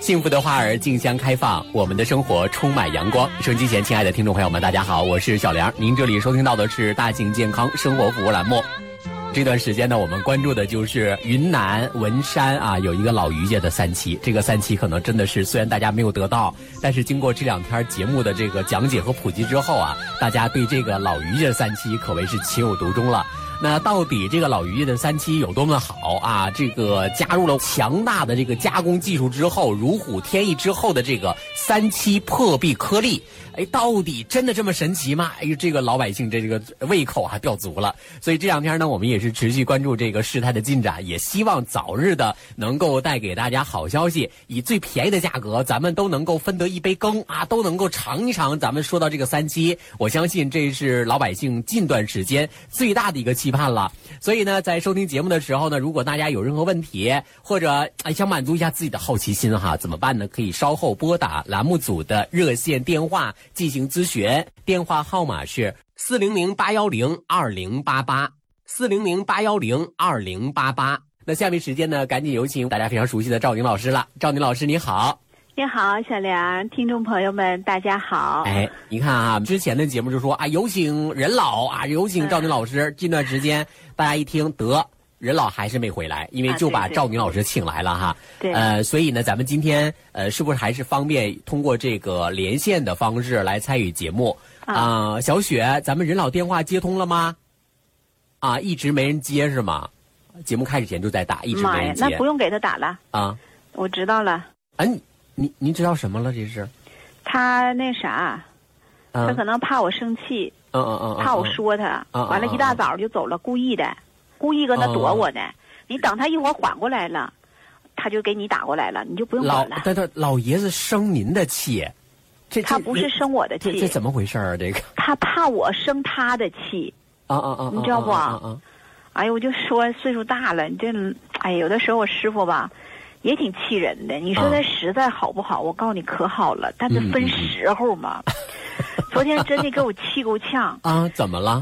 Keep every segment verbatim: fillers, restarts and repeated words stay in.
幸福的花儿竞相开放，我们的生活充满阳光。收音机前亲爱的听众朋友们，大家好，我是小梁，您这里收听到的是大庆健康生活服务栏目。这段时间呢，我们关注的就是云南文山啊，有一个老于家的三期。这个三期可能真的是，虽然大家没有得到，但是经过这两天节目的这个讲解和普及之后啊，大家对这个老于家三期可谓是情有独钟了。那到底这个老于家的三期有多么好啊？这个加入了强大的这个加工技术之后，如虎添翼之后的这个三期破壁颗粒，哎，到底真的这么神奇吗？哎呦，这个老百姓这这个胃口啊吊足了。所以这两天呢，我们也是持续关注这个事态的进展，也希望早日的能够带给大家好消息，以最便宜的价格，咱们都能够分得一杯羹啊，都能够尝一尝。咱们说到这个三期，我相信这是老百姓近段时间最大的一个期盼了。所以呢，在收听节目的时候呢，如果大家有任何问题，或者哎想满足一下自己的好奇心哈，怎么办呢？可以稍后拨打栏目组的热线电话进行咨询，电话号码是四零零八幺零二零八八四零零八幺零二零八八。那下面时间呢，赶紧有请大家非常熟悉的赵宁老师了。赵宁老师你好。 你好，小梁，听众朋友们，大家好。 哎，你看啊，之前的节目就说啊，有请任老啊，有请赵宁老师。嗯、近段时间大家一听得任老还是没回来，因为就把赵宁老师请来了哈。 对。 呃，所以呢，咱们今天呃，是不是还是方便通过这个连线的方式来参与节目啊、呃？小雪，咱们任老电话接通了吗？啊，一直没人接是吗？节目开始前就在打，一直没人接。 妈呀，那不用给他打了啊。 我知道了。 哎、啊，您您知道什么了？这是？ 他那啥， 嗯、 他可能怕我生气， 嗯嗯嗯， 怕我说他， 嗯、 完了，一大早就走了，故意的，故意跟他躲我呢。 嗯、 你等他一会儿缓过来了，他就给你打过来了，你就不用管了。 老，但他老爷子生您的气，这他不是生我的气， 这这怎么回事啊？这个他怕我生他的气， 啊啊啊！ 你知道不？ 啊啊！ 哎呀，我就说岁数大了，你这，哎，有的时候我师傅吧。也挺气人的，你说他实在好不好？啊、我告诉你可好了，但是分时候嘛。嗯嗯、昨天真的给我气够呛啊！怎么了？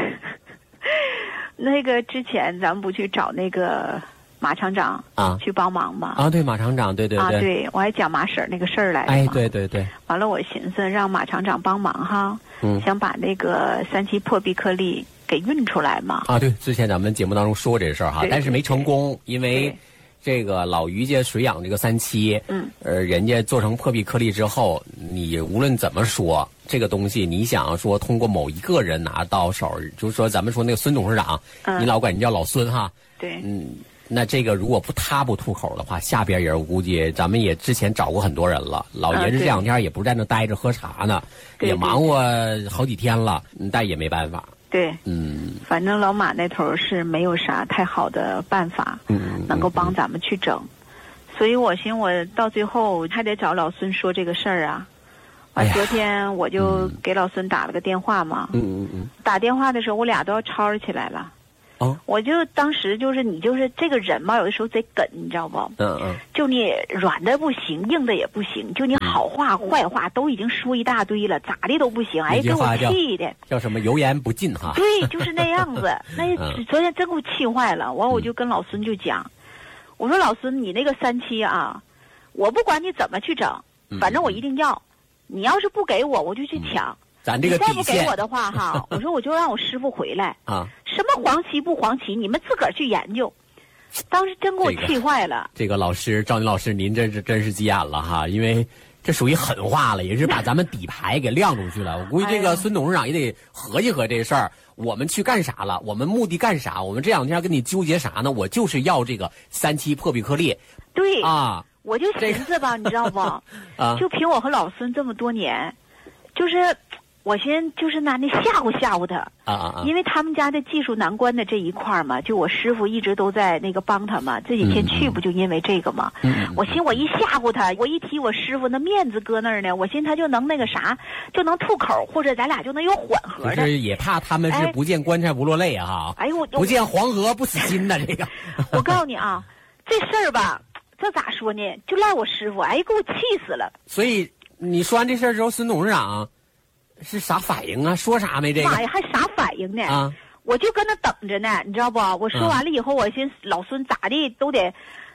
那个之前咱们不去找那个马厂长啊去帮忙吗？ 啊，对，马厂长，对对对， 啊，对我还讲马婶那个事儿来着。 哎，对对对。 完了，我寻思让马厂长帮忙哈， 嗯， 想把那个三期破壁颗粒给运出来嘛。 啊，对，之前咱们节目当中说这事儿哈，但是没成功，因为。这个老于家水养这个三期， 嗯， 呃，人家做成破壁颗粒之后，你无论怎么说，这个东西你想说通过某一个人拿到手，就是说咱们说那个孙董事长， 嗯、 你老管人叫老孙哈， 对， 嗯，那这个如果不他不吐口的话，下边人我估计咱们也之前找过很多人了，老爷子这两天也不在那待着喝茶呢， 嗯、 也忙活好几天了，但也没办法。 对， 嗯， 反正老马那头是没有啥太好的办法， 嗯， 能够帮咱们去整，嗯、所以我寻我到最后还得找老孙说这个事儿啊。完、哎，昨天我就给老孙打了个电话嘛， 嗯嗯嗯， 打电话的时候我俩都要吵吵起来了。 哦， 我就当时就是你就是这个人嘛，有的时候贼梗，你知道不？ 嗯嗯， 就你软的不行，硬的也不行，就你好话、嗯、坏话都已经说一大堆了，咋的都不行，哎，给我气的。 叫什么油盐不进哈？ 对，就是那样子。那昨天真给我气坏了，完我就跟老孙就讲，我说老孙，你那个三期啊，我不管你怎么去整，反正我一定要。嗯、你要是不给我，我就去抢。嗯咱这个底线，你再不给我的话哈，我说我就让我师傅回来啊！ 什么黄旗不黄旗，你们自个儿去研究。当时真给我气坏了。 这个、这个老师赵宁老师，您这是真是急眼了哈，因为这属于狠话了，也是把咱们底牌给亮出去了。我估计这个孙董事长也得合计合计这事儿，我们去干啥了？我们目的干啥？我们这两天跟你纠结啥呢？我就是要这个三期破壁颗粒。 对啊， 我就寻思吧，你知道不？ 啊， 就凭我和老孙这么多年，就是。我先就是拿那吓唬吓唬他啊啊啊！ 因为他们家的技术难关的这一块嘛，就我师傅一直都在那个帮他嘛。这几天去不就因为这个嘛？ 嗯， 我寻我一吓唬他，我一提我师傅那面子搁那儿呢，我寻他就能那个啥，就能吐口，或者咱俩就能有缓和的。 就是也怕他们是不见棺材不落泪啊！ 哎呦， 不见黄河不死心呐，这个。 我告诉你啊，这事儿吧，这咋说呢？就赖我师傅，哎，给我气死了。 所以你说完这事儿之后，孙董事长。是啥反应啊？说啥没这个？ 妈呀，还啥反应呢？ 啊！ 我就跟那等着呢，你知道不？我说完了以后，我寻思老孙咋的都得，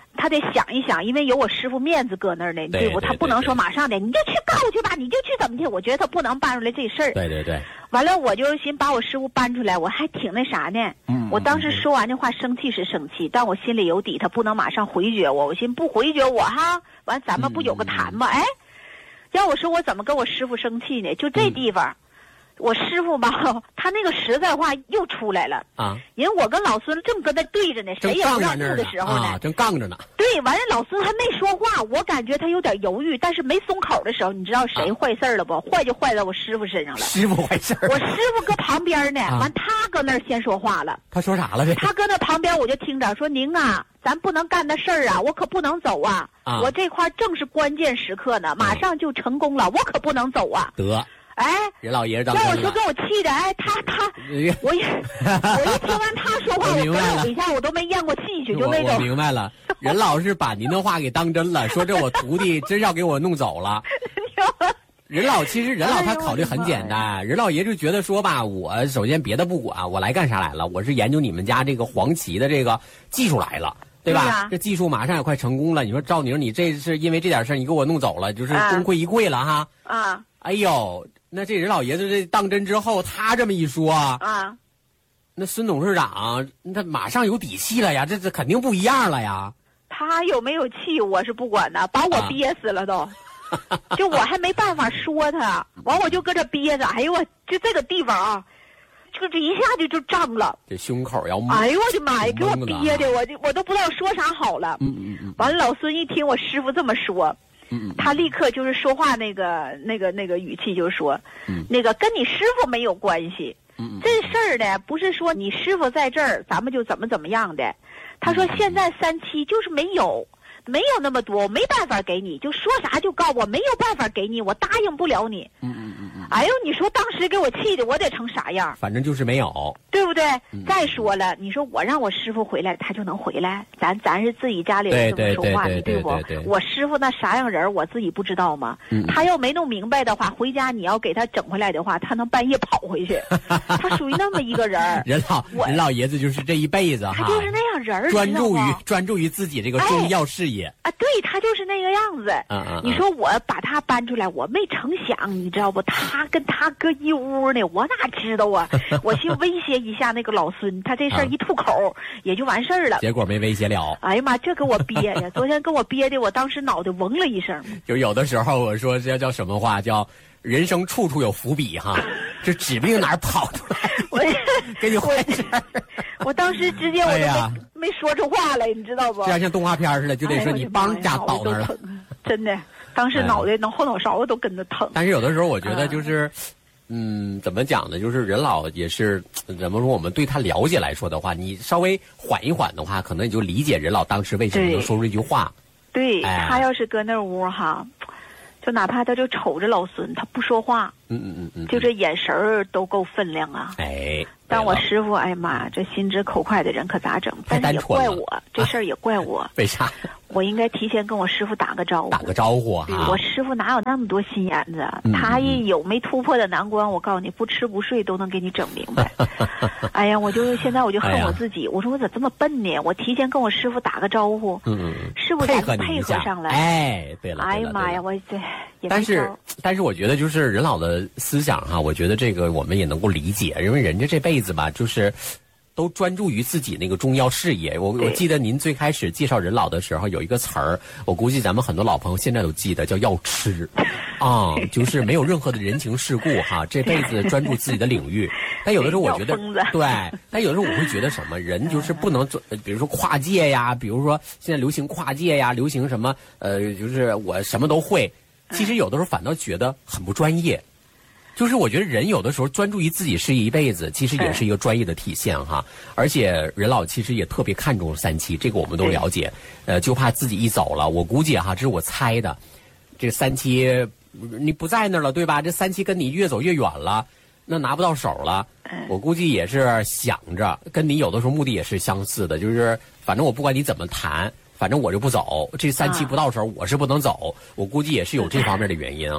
他得想一想，因为有我师傅面子搁那儿呢， 对不？他不能说马上的，你就去告去吧，你就去怎么的？我觉得他不能搬出来这事儿。 对对对。 完了，我就寻把我师傅搬出来，我还挺那啥呢。 嗯。 我当时说完这话，生气是生气，但我心里有底，他不能马上回绝我。我寻不回绝我哈，完咱们不有个谈吗？哎，要我说我怎么跟我师傅生气呢？就这地方。嗯，我师傅吧，他那个实在话又出来了啊！ 因为我跟老孙正跟那对着呢，谁也不让步的时候呢， 啊、正杠着呢。 对，完了老孙还没说话，我感觉他有点犹豫，但是没松口的时候，你知道谁坏事了不？啊、坏就坏在我师傅身上了。 师傅坏事。 我师傅搁旁边呢，完、啊、他搁那儿先说话了。 他说啥了这？ 他搁那旁边我就听着说：“您啊，咱不能干那事儿啊，我可不能走啊！啊我这块正是关键时刻呢，马上就成功了，嗯、我可不能走啊！” 得。 哎， 任老爷子， 要我说跟我气的，哎，他他，我一我一听完他说话，我抖了一下，我都没咽过气去，就那种。 我明白了，任老是把您的话给当真了，说这我徒弟真要给我弄走了。任老其实任老他考虑很简单，任老爷就觉得说吧，我首先别的不管，我来干啥来了？我是研究你们家这个黄芪的这个技术来了。对吧？对啊、这技术马上也快成功了。你说赵宁，你这是因为这点事儿你给我弄走了，就是功亏一篑了哈。 啊！ 哎呦，那这任老爷子这当真之后，他这么一说啊， 那孙董事长他马上有底气了呀，这这肯定不一样了呀。 他有没有气我是不管的，把我憋死了都。啊、就我还没办法说他，完我就搁这憋着。哎呦我，就这个地方啊。就这一下就就胀了， 这胸口要哎呦我的妈呀，给我憋的，我就我都不知道说啥好了。 嗯嗯嗯。 完了，老孙一听我师傅这么说， 嗯嗯， 他立刻就是说话那个那个那个语气就说， 嗯， 那个跟你师傅没有关系。 嗯嗯。 这事儿呢，不是说你师傅在这儿，咱们就怎么怎么样的。他说现在三期就是没有。没有那么多，我没办法给你，就说啥就告我，没有办法给你，我答应不了你。 嗯嗯嗯嗯。 哎呦，你说当时给我气的，我得成啥样？ 反正就是没有， 对不对？ 嗯、 再说了，你说我让我师傅回来，他就能回来？咱咱是自己家里人这么说话的， 对不？我师傅那啥样人，我自己不知道吗？ 嗯、 他要没弄明白的话，回家你要给他整回来的话，他能半夜跑回去。他属于那么一个人。 任老任老爷子就是这一辈子哈， 他就是那样人， 专注于专注于自己这个重要事业。 哎、啊，对他。就是那个样子， 嗯嗯， 你说我把他搬出来，我没成想，你知道不？他跟他搁一屋呢，我哪知道啊？我去威胁一下那个老孙，他这事儿一吐口、啊、也就完事儿了。 结果没威胁了。 哎呀妈，这给我憋的！昨天给我憋的，我当时脑袋嗡了一声。 就有的时候我说这叫什么话？叫人生处处有伏笔哈，就指不定哪儿跑出来， 我给你坏事儿。 我当时直接我就没、哎、没说出话来，你知道不？ 这样像动画片似的，就得说你帮家倒那儿了。 哎、真的，当时脑袋、能后脑勺子都跟着疼。 但是有的时候我觉得就是，嗯，怎么讲呢？就是任老也是怎么说？我们对他了解来说的话，你稍微缓一缓的话，可能你就理解任老当时为什么能说出这句话。 对、 哎、 他要是搁那屋哈。就哪怕他就瞅着老孙，他不说话， 嗯嗯嗯嗯， 就这眼神儿都够分量啊。 哎， 但我师傅，哎妈，这心直口快的人可咋整？但是也怪我，啊、这事儿也怪我。 为啥？ 我应该提前跟我师傅打个招呼。 打个招呼哈。 我师傅哪有那么多心眼子？ 嗯、 他一有没突破的难关，我告诉你，不吃不睡都能给你整明白。哎呀，我就现在我就恨我自己，哎、我说我咋这么笨呢？我提前跟我师傅打个招呼， 嗯， 师傅咱配合上来。 哎，对了， 哎呀妈呀，我这。 但是，但是我觉得就是任老的思想哈，我觉得这个我们也能够理解，因为人家这辈子吧，就是都专注于自己那个重要事业。我我记得您最开始介绍任老的时候有一个词儿，我估计咱们很多老朋友现在都记得，叫要吃，啊、嗯，就是没有任何的人情世故哈，这辈子专注自己的领域。但有的时候我觉得，对，但有的时候我会觉得什么人就是不能做，比如说跨界呀，比如说现在流行跨界呀，流行什么呃，就是我什么都会。其实有的时候反倒觉得很不专业，就是我觉得人有的时候专注于自己事业一辈子，其实也是一个专业的体现哈。而且任老其实也特别看重三期，这个我们都了解。呃，就怕自己一走了，我估计哈，这是我猜的，这三期你不在那儿了，对吧？这三期跟你越走越远了，那拿不到手了。我估计也是想着跟你有的时候目的也是相似的，就是反正我不管你怎么谈。反正我就不走，这三期不到时候我是不能走，我估计也是有这方面的原因啊。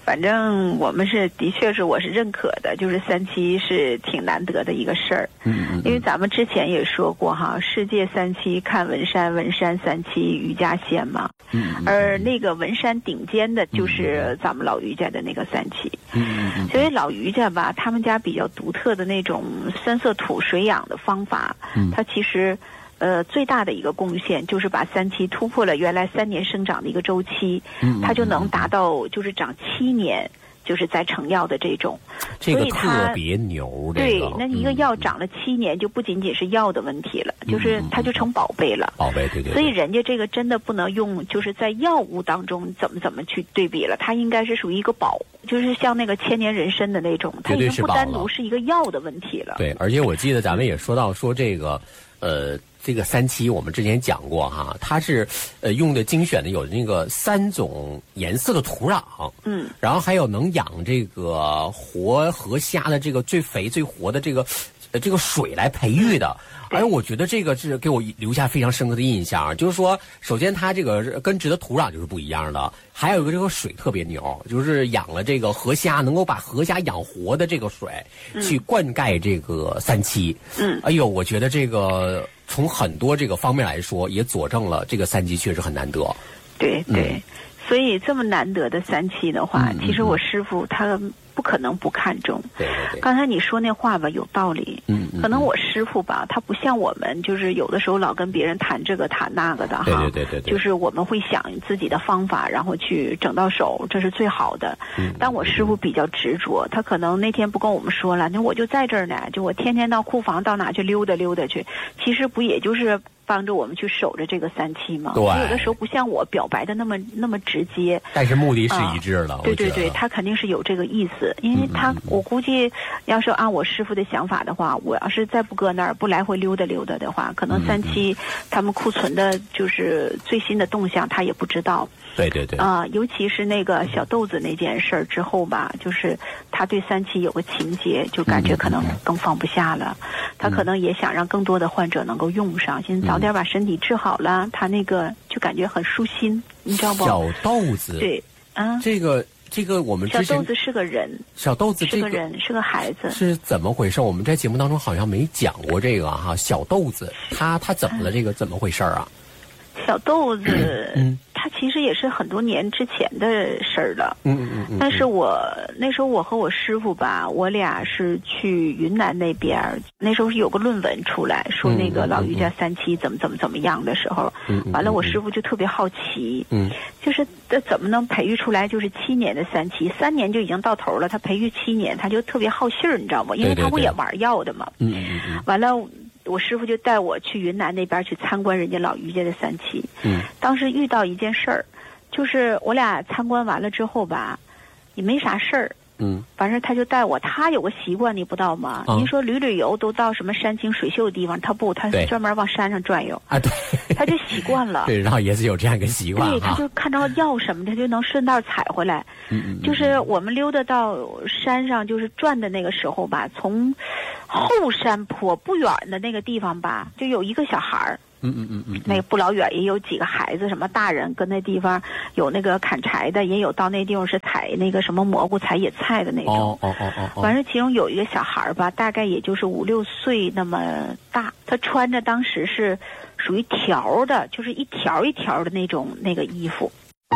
反正我们是的确是我是认可的，就是三七是挺难得的一个事儿。 嗯嗯。 因为咱们之前也说过哈，世界三七看文山，文山三七瑜伽仙嘛。嗯。而那个文山顶尖的就是咱们老瑜伽的那个三七。嗯嗯。所以老瑜伽吧，他们家比较独特的那种三色土水养的方法，嗯，它其实。呃，最大的一个贡献就是把三七突破了原来三年生长的一个周期，嗯，它就能达到就是长七年，就是在成药的这种， 这个特别牛。 对，那一个药长了七年，就不仅仅是药的问题了，嗯、就是它就成宝贝了。 宝贝，对对。 所以人家这个真的不能用，就是在药物当中怎么怎么去对比了，它应该是属于一个宝。就是像那个千年人参的那种，它已经不单独是一个药的问题了。 对，而且我记得咱们也说到说这个，呃，这个三七我们之前讲过哈，它是呃用的精选的有那个三种颜色的土壤，嗯，然后还有能养这个活河虾的这个最肥最活的这个呃这个水来培育的。而我觉得这个是给我留下非常深刻的印象，就是说，首先它这个根植的土壤就是不一样的，还有一个这个水特别牛，就是养了这个河虾，能够把河虾养活的这个水，去灌溉这个三七。嗯，哎呦，我觉得这个从很多这个方面来说，也佐证了这个三七确实很难得。 对对。嗯，所以这么难得的三七的话，嗯、其实我师父他不可能不看重。 对对对。 刚才你说那话吧，有道理。嗯嗯。可能我师父吧，他不像我们，就是有的时候老跟别人谈这个谈那个的哈。 对对对对对。 就是我们会想自己的方法，然后去整到手，这是最好的。嗯。但我师父比较执着，他可能那天不跟我们说了，那我就在这儿呢，就我天天到库房到哪去溜达溜达去，其实不也就是帮着我们去守着这个三七吗？ 对。 有的时候不像我表白的那么那么直接， 但是目的是一致的。 啊、对对对，他肯定是有这个意思，因为他、嗯、我估计要是按我师父的想法的话，我要是再不搁那儿不来回溜达溜达的话，可能三七、嗯、他们库存的就是最新的动向他也不知道。 对对对。 啊、呃，尤其是那个小豆子那件事儿之后吧，就是他对三七有个情节，就感觉可能更放不下了。嗯、他可能也想让更多的患者能够用上，现在早点把身体治好了，他那个就感觉很舒心，你知道不？ 小豆子。 对，啊， 这个这个我们之前小豆子是个人， 小豆子、这个、 是个人，是个孩子， 是怎么回事？我们在节目当中好像没讲过这个哈。小豆子他他怎么了？这个怎么回事啊？ 小豆子，嗯，他其实也是很多年之前的事儿了。嗯嗯嗯。但是我那时候我和我师傅吧，我俩是去云南那边，那时候是有个论文出来说那个老瑜伽三七怎么怎么怎么样的时候，嗯嗯、完了我师傅就特别好奇，嗯，就是这怎么能培育出来就是七年的三七，三年就已经到头了，他培育七年，他就特别好信儿，你知道吗？因为他不也玩药的嘛。嗯嗯嗯。完了。我师傅就带我去云南那边去参观人家老瑜伽的三七。嗯，当时遇到一件事儿，就是我俩参观完了之后吧，也没啥事儿。嗯，反正他就带我，他有个习惯，你不知道吗？您、嗯、说旅旅游都到什么山清水秀的地方，他不，他专门往山上转悠啊。对， 他就习惯了。 对，然后也是有这样一个习惯。 对，他就看着药什么的，他就能顺道采回来。嗯嗯。就是我们溜达到山上，就是转的那个时候吧，从后山坡不远的那个地方吧，就有一个小孩儿。嗯嗯嗯嗯，那个不老远也有几个孩子，什么大人跟那地方有那个砍柴的，也有到那地方是采那个什么蘑菇、采野菜的那种。哦哦哦哦。完事，其中有一个小孩吧，大概也就是五六岁那么大，他穿着当时是属于条的，就是一条一条的那种那个衣服。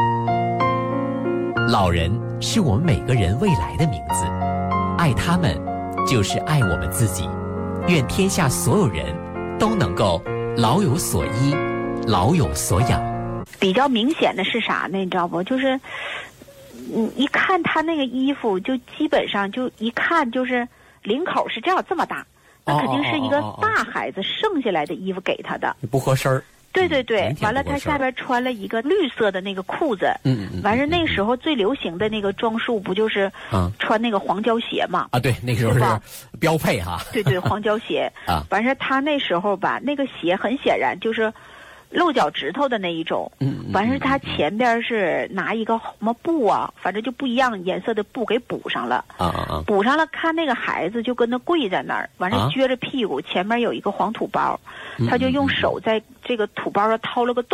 老人是我们每个人未来的名字，爱他们就是爱我们自己。愿天下所有人都能够老有所依，老有所养。 比较明显的是啥呢？你知道不？就是，嗯，一看他那个衣服，就基本上就一看就是领口是这样这么大，那肯定是一个大孩子剩下来的衣服给他的， 不合身儿。 对对对，完了他下边穿了一个绿色的那个裤子，嗯嗯，完事那时候最流行的那个装束不就是穿那个黄胶鞋嘛？ 啊，对，那时候是标配哈。 对对，黄胶鞋啊，完事他那时候吧，那个鞋很显然就是露脚趾头的那一种，嗯，完事他前边是拿一个什么布啊，反正就不一样颜色的布给补上了，啊啊啊，补上了，看那个孩子就跟那跪在那儿，完事撅着屁股，前面有一个黄土包，他就用手在这个土包上掏了个洞，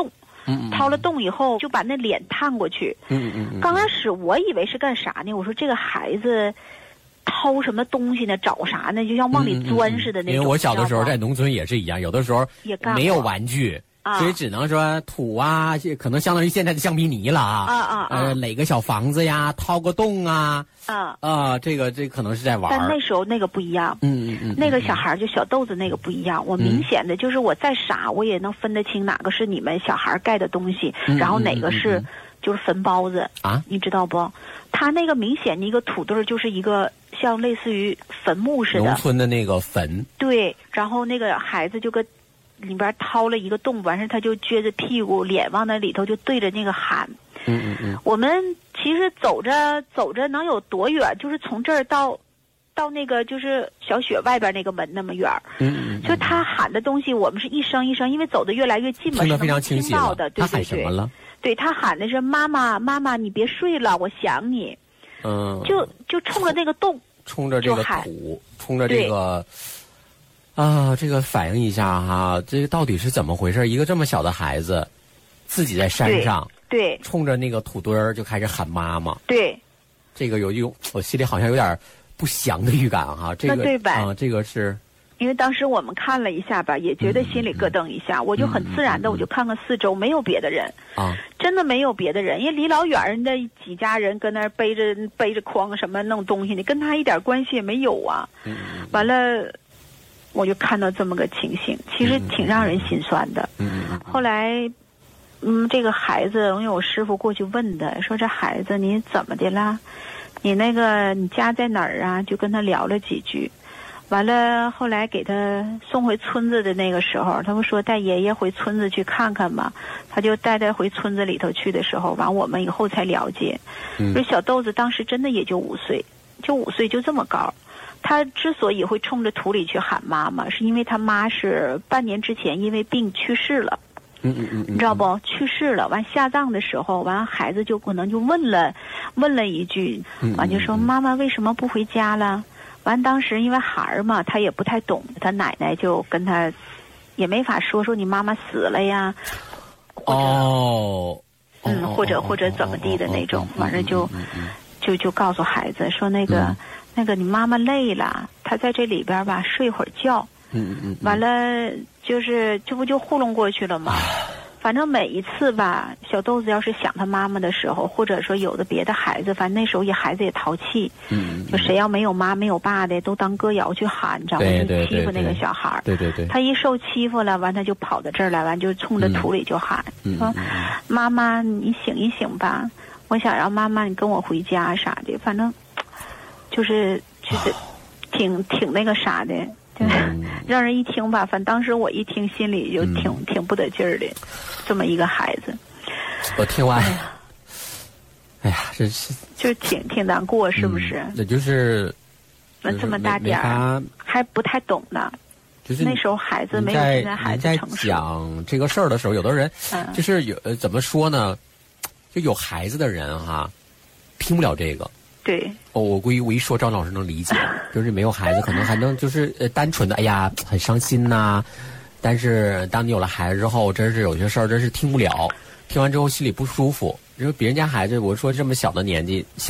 嗯嗯， 掏了洞以后就把那脸探过去。 嗯嗯嗯。 刚开始我以为是干啥呢？我说这个孩子掏什么东西呢？找啥呢？就像往里钻似的那种。 因为我小的时候在农村也是一样，有的时候也干没有玩具。所以只能说土啊，可能相当于现在的橡皮泥了啊。 啊啊啊！ 呃，垒个小房子呀，掏个洞啊。 啊啊，这个这可能是在玩。 但那时候那个不一样。 嗯嗯嗯。 那个小孩就小豆子那个不一样，我明显的就是我再傻，我也能分得清哪个是你们小孩盖的东西， 嗯、 然后哪个是就是坟包子啊， 你知道不？他那个明显的一个土堆就是一个像类似于坟墓似的。 农村的那个坟。对， 然后那个孩子就跟。里边掏了一个洞，完事他就撅着屁股，脸往那里头就对着那个喊。 嗯嗯嗯。 我们其实走着走着能有多远？就是从这儿到，到那个就是小雪外边那个门那么远。 嗯嗯。 就他喊的东西，我们是一声一声，因为走得越来越近嘛， 听得非常清晰了。 听到的，对对对。 他喊什么了？ 对他喊的是妈妈，妈妈，你别睡了，我想你。 嗯。 就就冲着那个洞， 冲着这个土，冲着这个。啊，这个反映一下哈，这个到底是怎么回事？一个这么小的孩子，自己在山上， 对，对冲着那个土堆儿就开始喊妈妈。 对， 这个有一种我心里好像有点不祥的预感哈。这个对吧？ 啊，这个是， 因为当时我们看了一下吧，也觉得心里咯噔一下，嗯、我就很自然的我就看看四周，没有别的人啊， 真的没有别的人，因为离老远人的几家人跟那儿背着背着筐什么弄东西的，跟他一点关系也没有啊。 嗯， 完了。我就看到这么个情形，其实挺让人心酸的。 嗯嗯。 后来，嗯，这个孩子，因为我师傅过去问的，说这孩子你怎么的啦？你那个你家在哪儿啊？就跟他聊了几句，完了后来给他送回村子的那个时候，他不说带爷爷回村子去看看嘛？他就带他回村子里头去的时候，完我们以后才了解， 嗯， 说小豆子当时真的也就五岁，就五岁就这么高。他之所以会冲着土里去喊妈妈，是因为他妈是半年之前因为病去世了。 嗯嗯嗯， 你知道不？去世了，完下葬的时候，完孩子就可能就问了，问了一句，完就说妈妈为什么不回家了？完当时因为孩儿嘛，他也不太懂，他奶奶就跟他也没法说说你妈妈死了呀，或者哦， 嗯，或者或者怎么地的那种，完了就就就告诉孩子说那个。那个你妈妈累了，她在这里边吧睡会儿觉， 嗯嗯， 完了就是这不就糊弄过去了吗？反正每一次吧，小豆子要是想他妈妈的时候，或者说有的别的孩子，反正那时候也孩子也淘气， 嗯， 就谁要没有妈没有爸的，都当歌谣去喊，你知道吗？就欺负那个小孩， 对对对， 他一受欺负了，完他就跑到这儿来，完就冲着土里就喊， 嗯、 说、嗯、妈妈你醒一醒吧，我想让妈妈你跟我回家啥的，反正。就是就是挺挺那个啥的，就是让人一听吧，反正当时我一听心里就挺、嗯、挺不得劲儿的，这么一个孩子。 我听完，哎呀，哎呀这是就是挺挺难过，是不是？ 那、嗯、就是那这么大点儿还不太懂呢。 就是那时候孩子没有现在孩子成熟。 在讲这个事儿的时候，有的人就是有、嗯、怎么说呢？就有孩子的人哈，听不了这个。 对， 哦，我估计我一说张老师能理解，就是没有孩子，可能还能就是呃单纯的，哎呀，很伤心呐、啊。但是当你有了孩子之后，真是有些事儿真是听不了，听完之后心里不舒服。因为别人家孩子，我说这么小的年纪。